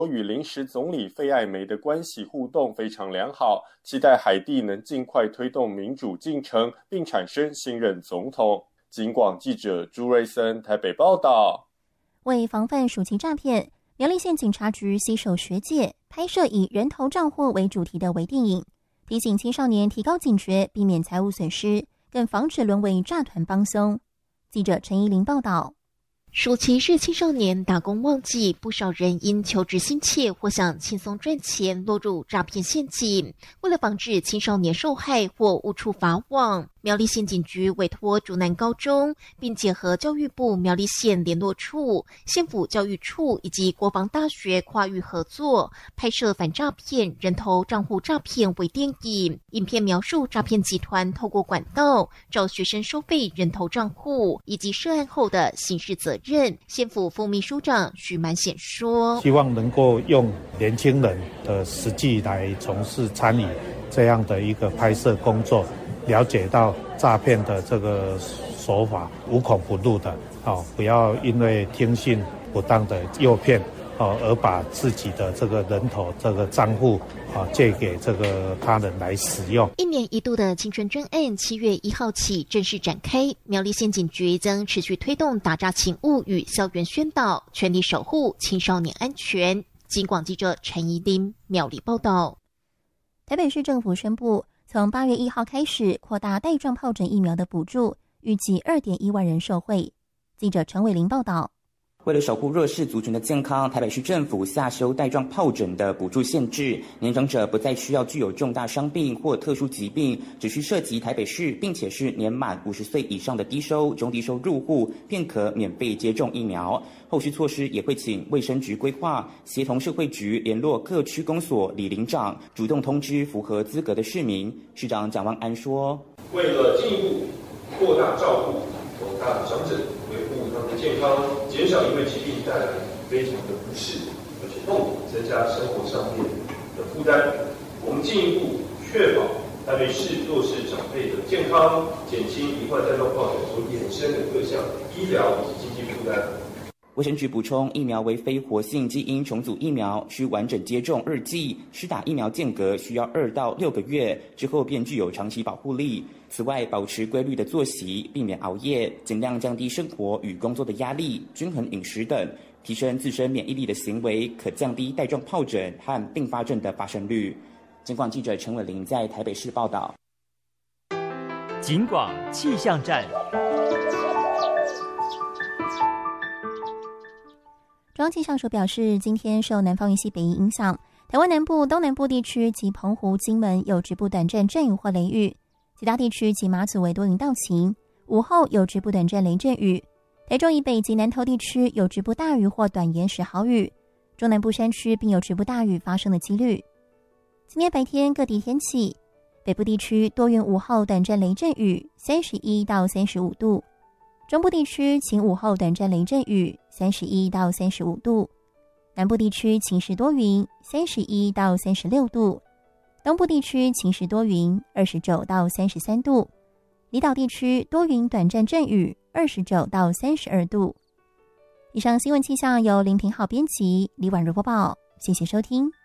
与临时总理费艾梅的关系互动非常良好，期待海地能尽快推动民主进程，并产生新任总统。警广记者朱瑞森台北报道。 为防范暑期诈骗，苗栗县警察局携手学界拍摄以人头账户为主题的微电影，提醒青少年提高警觉，避免财务损失，更防止沦为诈团帮凶。记者陈怡玲报道。 暑期是青少年打工旺季，不少人因求职心切或想轻松赚钱，落入诈骗陷阱。为了防止青少年受害或误触法网，苗栗县警局委托竹南高中，并结合教育部苗栗县联络处、县府教育处以及国防大学跨域合作，拍摄反诈骗人头账户诈骗微电影。影片描述诈骗集团透过管道找学生收费人头账户，以及涉案后的刑事责任。县府副秘书长许满显说：“ 希望能够用年轻人的实际来从事参与这样的一个拍摄工作，了解到诈骗的这个手法，无孔不入的，不要因为听信不当的诱骗，而把自己的这个人头这个账户借给这个他人来使用。 1年1度的青春专案7月1号起正式展开，苗栗县警局将持续推动打诈勤务与校园宣导，全力守护青少年安全。警广记者陈怡琳苗栗报道。 台北市政府宣布，从8月1号开始扩大带状疱疹疫苗的补助，预计2.1万人受惠。记者陈伟玲报道。 为了守护弱势族群的健康，台北市政府下修带状疱疹的补助限制，年长者不再需要具有重大伤病或特殊疾病，只需涉及台北市，并且是年满50岁以上的低收、中低收入户，便可免费接种疫苗。后续措施也会请卫生局规划，协同社会局联络各区公所里邻长，主动通知符合资格的市民。市长蒋万安说：“ 为了进一步扩大照顾广大长者，维护他们的健康，减少因为疾病带来非常的不适而且痛苦，增加生活上面的负担。我们进一步确保台北市弱势长辈的健康，减轻罹患带状疱疹所衍生的各项医疗以及经济负担。” 卫生局补充，疫苗为非活性基因重组疫苗，需完整接种2剂，施打疫苗间隔需要2到6个月，之后便具有长期保护力。此外，保持规律的作息，避免熬夜，尽量降低生活与工作的压力，均衡饮食等，提升自身免疫力的行为，可降低带状疱疹和并发症的发生率。警广记者陈伟玲在台北市报道。 警广气象站。 中央气象署表示，今天受南方云系北移影响，台湾南部、东南部地区及澎湖、金门有局部短暂阵雨或雷雨，其他地区及马祖为多云到晴，午后有局部短暂雷阵雨。台中以北及南投地区有局部大雨或短延时豪雨，中南部山区并有局部大雨发生的几率。今天白天各地天气，北部地区多云午后短暂雷阵雨，31到35度。中部地区晴午后短暂雷阵雨，31到35度；南部地区晴时多云，31到36度；东部地区晴时多云，29到33度；离岛地区多云短暂阵雨，29到32度。以上新闻气象由林廷浩编辑，李婉如播报，谢谢收听。